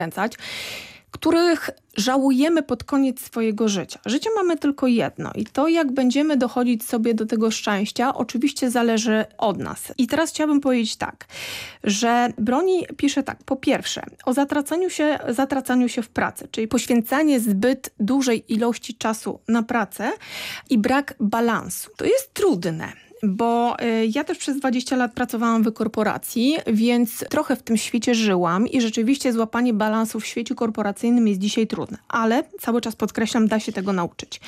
kręcać, których żałujemy pod koniec swojego życia. Życie mamy tylko jedno i to, jak będziemy dochodzić sobie do tego szczęścia, oczywiście zależy od nas. I teraz chciałabym powiedzieć tak, że Broni pisze tak, po pierwsze, o zatracaniu się w pracy, czyli poświęcanie zbyt dużej ilości czasu na pracę i brak balansu. To jest trudne. Bo ja też przez 20 lat pracowałam w korporacji, więc trochę w tym świecie żyłam i rzeczywiście złapanie balansu w świecie korporacyjnym jest dzisiaj trudne. Ale cały czas podkreślam, da się tego nauczyć.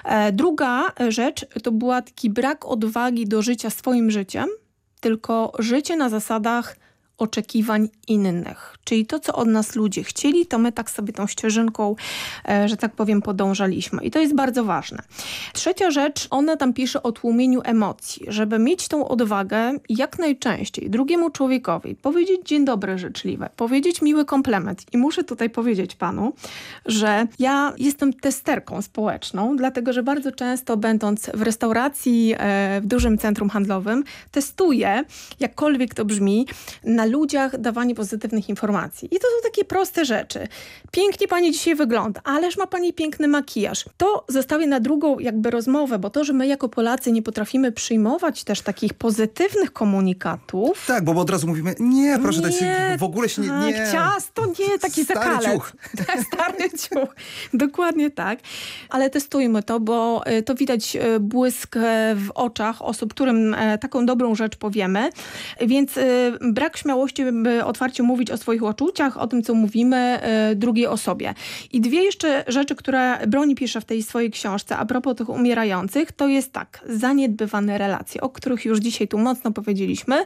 Druga rzecz to była taki brak odwagi do życia swoim życiem, tylko życie na zasadach oczekiwań innych. Czyli to, co od nas ludzie chcieli, to my tak sobie tą ścieżynką, że tak powiem, podążaliśmy. I to jest bardzo ważne. Trzecia rzecz, ona tam pisze o tłumieniu emocji. Żeby mieć tą odwagę jak najczęściej drugiemu człowiekowi powiedzieć dzień dobry życzliwe, powiedzieć miły komplement. I muszę tutaj powiedzieć panu, że ja jestem testerką społeczną, dlatego, że bardzo często będąc w restauracji, w dużym centrum handlowym, testuję, jakkolwiek to brzmi, na ludziach dawanie pozytywnych informacji. I to są takie proste rzeczy. Pięknie pani dzisiaj wygląda, ależ ma pani piękny makijaż. To zostawię na drugą jakby rozmowę, bo to, że my jako Polacy nie potrafimy przyjmować też takich pozytywnych komunikatów. Tak, bo od razu mówimy, nie, proszę, nie, w ogóle się tak, nie... ciasto, nie, taki Stary zakalec. ciuch. Stary ciuch. Dokładnie tak. Ale testujmy to, bo to widać błysk w oczach osób, którym taką dobrą rzecz powiemy. Więc brak śmiałości, by otwarcie mówić o swoich uczuciach, o tym, co mówimy drugiej osobie. I dwie jeszcze rzeczy, które Broni pisze w tej swojej książce a propos tych umierających, to jest tak, zaniedbywane relacje, o których już dzisiaj tu mocno powiedzieliśmy,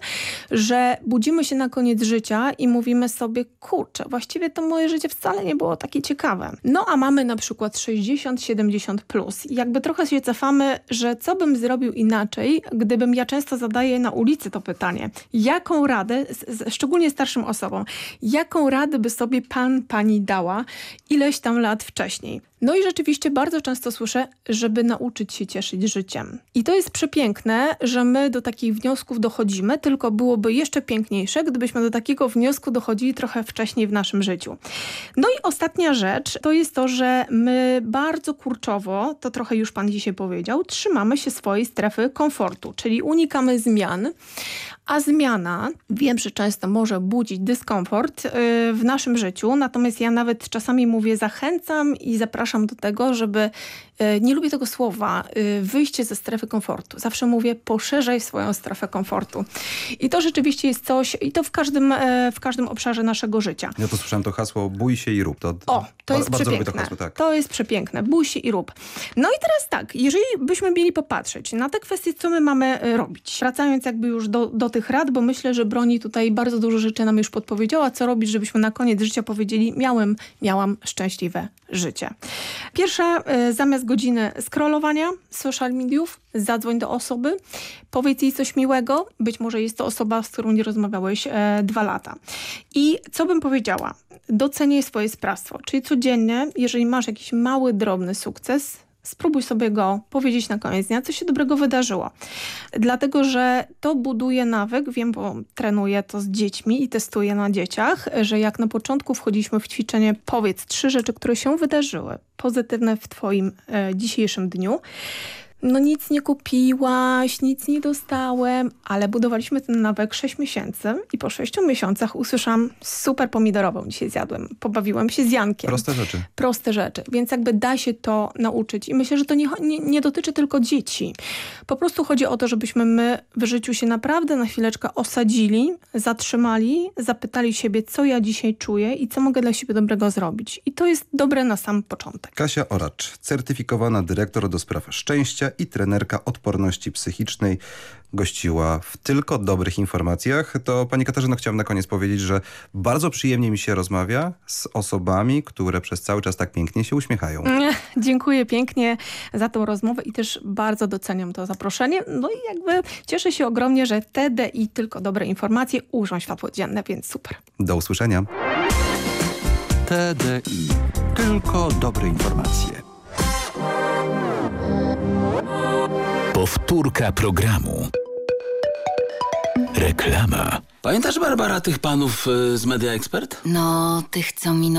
że budzimy się na koniec życia i mówimy sobie, kurczę, właściwie to moje życie wcale nie było takie ciekawe. No a mamy na przykład 60-70 plus. I jakby trochę się cofamy, że co bym zrobił inaczej, gdybym, ja często zadaję na ulicy to pytanie, jaką radę, szczególnie starszym osobom, jaką radę by sobie pani dała ileś tam lat wcześniej. No i rzeczywiście bardzo często słyszę, żeby nauczyć się cieszyć życiem. I to jest przepiękne, że my do takich wniosków dochodzimy, tylko byłoby jeszcze piękniejsze, gdybyśmy do takiego wniosku dochodzili trochę wcześniej w naszym życiu. No i ostatnia rzecz to jest to, że my bardzo kurczowo, to trochę już pan dzisiaj powiedział, trzymamy się swojej strefy komfortu, czyli unikamy zmian, a zmiana, wiem, że często może budzić dyskomfort w naszym życiu, natomiast ja nawet czasami mówię, zachęcam i zapraszam do tego, żeby, nie lubię tego słowa, wyjście ze strefy komfortu. Zawsze mówię, poszerzaj swoją strefę komfortu. I to rzeczywiście jest coś, i to w każdym obszarze naszego życia. Ja to słyszałem, to hasło bój się i rób. To jest bardzo przepiękne. lubię to hasło, tak. To jest przepiękne. Bój się i rób. No i teraz tak, jeżeli byśmy mieli popatrzeć na te kwestie, co my mamy robić, wracając jakby już do tych rad, bo myślę, że Broni tutaj bardzo dużo rzeczy nam już podpowiedziała, co robić, żebyśmy na koniec życia powiedzieli, miałam szczęśliwe życie. Pierwsza, zamiast godziny scrollowania social mediów, zadzwoń do osoby, powiedz jej coś miłego, być może jest to osoba, z którą nie rozmawiałeś 2 lata. I co bym powiedziała? Doceniaj swoje sprawstwo, czyli codziennie, jeżeli masz jakiś mały, drobny sukces, spróbuj sobie go powiedzieć na koniec dnia, co się dobrego wydarzyło. Dlatego, że to buduje nawyk, wiem, bo trenuję to z dziećmi i testuję na dzieciach, że jak na początku wchodziliśmy w ćwiczenie, powiedz 3 rzeczy, które się wydarzyły, pozytywne w twoim dzisiejszym dniu. No nic nie kupiłaś, nic nie dostałem, ale budowaliśmy ten nawyk 6 miesięcy i po 6 miesiącach usłyszałam, super pomidorową dzisiaj zjadłem, pobawiłam się z Jankiem. Proste rzeczy. Więc jakby da się to nauczyć i myślę, że to nie dotyczy tylko dzieci. Po prostu chodzi o to, żebyśmy my w życiu się naprawdę na chwileczkę osadzili, zatrzymali, zapytali siebie, co ja dzisiaj czuję i co mogę dla siebie dobrego zrobić. I to jest dobre na sam początek. Kasia Oracz, certyfikowana dyrektor do spraw szczęścia i trenerka odporności psychicznej, gościła w Tylko Dobrych Informacjach. To pani Katarzyno, chciałam na koniec powiedzieć, że bardzo przyjemnie mi się rozmawia z osobami, które przez cały czas tak pięknie się uśmiechają. Dziękuję pięknie za tą rozmowę i też bardzo doceniam to zaproszenie. No i jakby cieszę się ogromnie, że TDI Tylko Dobre Informacje ujrzą światło dzienne, więc super. Do usłyszenia. TDI Tylko Dobre Informacje. Powtórka programu. Reklama. Pamiętasz, Barbara, tych panów z Media Expert? No, tych co mi